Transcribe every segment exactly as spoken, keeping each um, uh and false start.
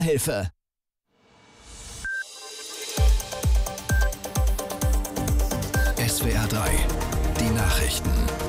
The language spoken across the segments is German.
Hilfe! S W R drei, die Nachrichten.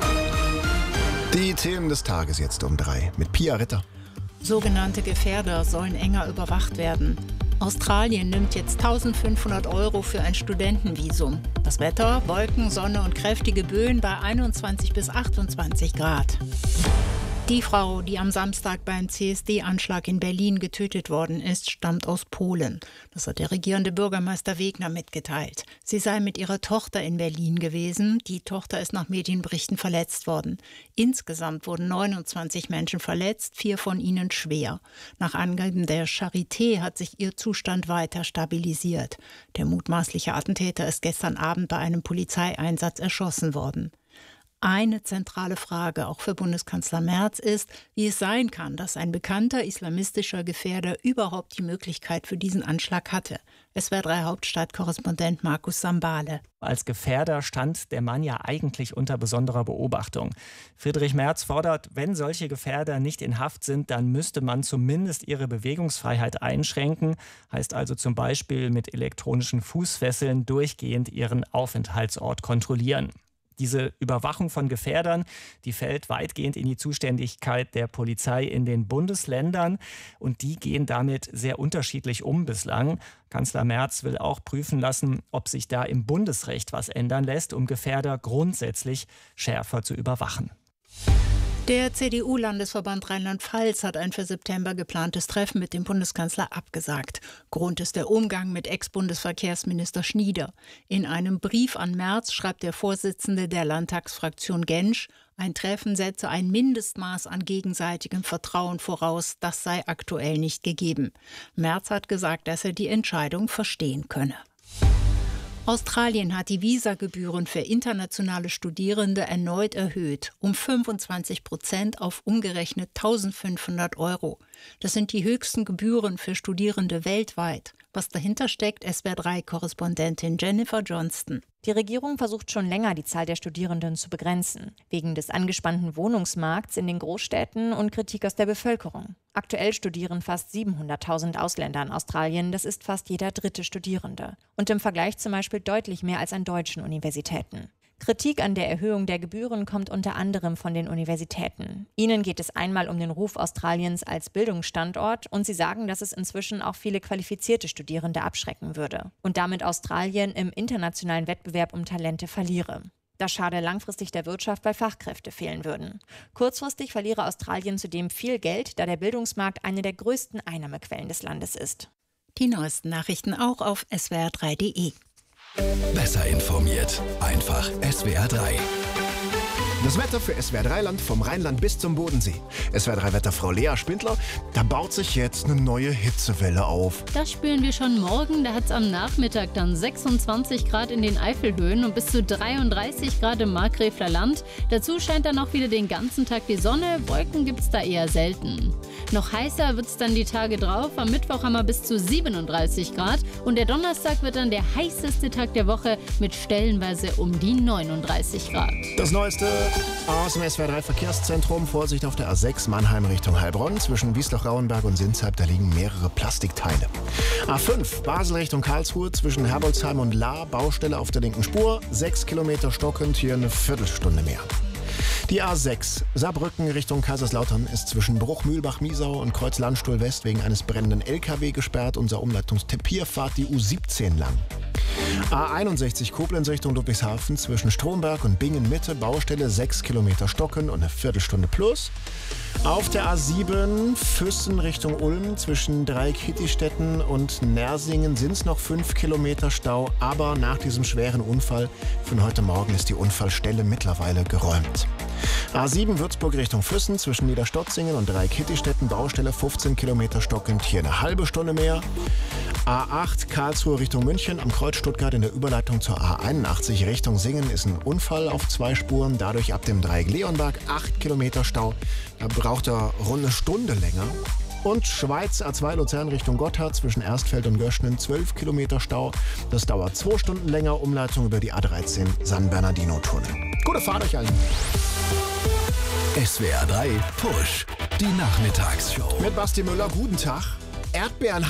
Die Themen des Tages jetzt um drei mit Pia Ritter. Sogenannte Gefährder sollen enger überwacht werden. Australien nimmt jetzt eintausendfünfhundert Euro für ein Studentenvisum. Das Wetter, Wolken, Sonne und kräftige Böen bei einundzwanzig bis achtundzwanzig Grad. Die Frau, die am Samstag beim C S D-Anschlag in Berlin getötet worden ist, stammt aus Polen. Das hat der regierende Bürgermeister Wegner mitgeteilt. Sie sei mit ihrer Tochter in Berlin gewesen. Die Tochter ist nach Medienberichten verletzt worden. Insgesamt wurden neunundzwanzig Menschen verletzt, vier von ihnen schwer. Nach Angaben der Charité hat sich ihr Zustand weiter stabilisiert. Der mutmaßliche Attentäter ist gestern Abend bei einem Polizeieinsatz erschossen worden. Eine zentrale Frage auch für Bundeskanzler Merz ist, wie es sein kann, dass ein bekannter islamistischer Gefährder überhaupt die Möglichkeit für diesen Anschlag hatte. S W R drei Hauptstadtkorrespondent Markus Sambale. Als Gefährder stand der Mann ja eigentlich unter besonderer Beobachtung. Friedrich Merz fordert, wenn solche Gefährder nicht in Haft sind, dann müsste man zumindest ihre Bewegungsfreiheit einschränken. Heißt also zum Beispiel mit elektronischen Fußfesseln durchgehend ihren Aufenthaltsort kontrollieren. Diese Überwachung von Gefährdern, die fällt weitgehend in die Zuständigkeit der Polizei in den Bundesländern. Und die gehen damit sehr unterschiedlich um bislang. Kanzler Merz will auch prüfen lassen, ob sich da im Bundesrecht was ändern lässt, um Gefährder grundsätzlich schärfer zu überwachen. Der C D U-Landesverband Rheinland-Pfalz hat ein für September geplantes Treffen mit dem Bundeskanzler abgesagt. Grund ist der Umgang mit Ex-Bundesverkehrsminister Schnieder. In einem Brief an Merz schreibt der Vorsitzende der Landtagsfraktion Gensch, ein Treffen setze ein Mindestmaß an gegenseitigem Vertrauen voraus, das sei aktuell nicht gegeben. Merz hat gesagt, dass er die Entscheidung verstehen könne. Australien hat die Visagebühren für internationale Studierende erneut erhöht, um fünfundzwanzig Prozent auf umgerechnet eintausendfünfhundert Euro. Das sind die höchsten Gebühren für Studierende weltweit. Was dahinter steckt, S W R drei Korrespondentin Jennifer Johnston. Die Regierung versucht schon länger, die Zahl der Studierenden zu begrenzen. Wegen des angespannten Wohnungsmarkts in den Großstädten und Kritik aus der Bevölkerung. Aktuell studieren fast siebenhunderttausend Ausländer in Australien. Das ist fast jeder dritte Studierende. Und im Vergleich zum Beispiel deutlich mehr als an deutschen Universitäten. Kritik an der Erhöhung der Gebühren kommt unter anderem von den Universitäten. Ihnen geht es einmal um den Ruf Australiens als Bildungsstandort und sie sagen, dass es inzwischen auch viele qualifizierte Studierende abschrecken würde und damit Australien im internationalen Wettbewerb um Talente verliere. Das schade langfristig der Wirtschaft, weil Fachkräfte fehlen würden. Kurzfristig verliere Australien zudem viel Geld, da der Bildungsmarkt eine der größten Einnahmequellen des Landes ist. Die neuesten Nachrichten auch auf S W R drei punkt de. Besser informiert. Einfach S W R drei. Das Wetter für S W R drei Land vom Rheinland bis zum Bodensee. S W R drei Wetterfrau Lea Spindler, da baut sich jetzt eine neue Hitzewelle auf. Das spüren wir schon morgen. Da hat es am Nachmittag dann sechsundzwanzig Grad in den Eifelhöhen und bis zu dreiunddreißig Grad im Markgräfler Land. Dazu scheint dann auch wieder den ganzen Tag die Sonne. Wolken gibt es da eher selten. Noch heißer wird es dann die Tage drauf. Am Mittwoch haben wir bis zu siebenunddreißig Grad. Und der Donnerstag wird dann der heißeste Tag der Woche mit stellenweise um die neununddreißig Grad. Das Neueste aus dem S W R drei Verkehrszentrum. Vorsicht auf der A sechs Mannheim Richtung Heilbronn. Zwischen Wiesloch-Rauenberg und Sinsheim, da liegen mehrere Plastikteile. A fünf Basel Richtung Karlsruhe. Zwischen Herbolzheim und Lahr. Baustelle auf der linken Spur. Sechs Kilometer stockend, hier eine Viertelstunde mehr. Die A sechs Saarbrücken Richtung Kaiserslautern ist zwischen Bruch-Mühlbach-Miesau und Kreuz-Landstuhl West wegen eines brennenden L K W gesperrt. Unser Umleitungstipp hier, fahrt die U siebzehn lang. A einundsechzig Koblenz Richtung Ludwigshafen zwischen Stromberg und Bingen Mitte. Baustelle sechs Kilometer stocken und eine Viertelstunde plus. Auf der A sieben Füssen Richtung Ulm zwischen Dreieck-Hittistetten und Nersingen sind es noch fünf Kilometer Stau. Aber nach diesem schweren Unfall von heute Morgen ist die Unfallstelle mittlerweile geräumt. A sieben Würzburg Richtung Füssen zwischen Niederstotzingen und Dreieck-Hittistetten. Baustelle fünfzehn Kilometer stockend, hier eine halbe Stunde mehr. A acht Karlsruhe Richtung München am Kreuz Stuttgart in der Überleitung zur A einundachtzig Richtung Singen ist ein Unfall auf zwei Spuren. Dadurch ab dem Dreieck Leonberg acht Kilometer Stau. Da braucht er rund eine Stunde länger. Und Schweiz A zwei Luzern Richtung Gotthard zwischen Erstfeld und Göschnen zwölf Kilometer Stau. Das dauert zwei Stunden länger. Umleitung über die A dreizehn San Bernardino-Tunnel. Gute Fahrt euch allen. S W R drei Push, die Nachmittagsshow. Mit Basti Müller, guten Tag. Erdbeeren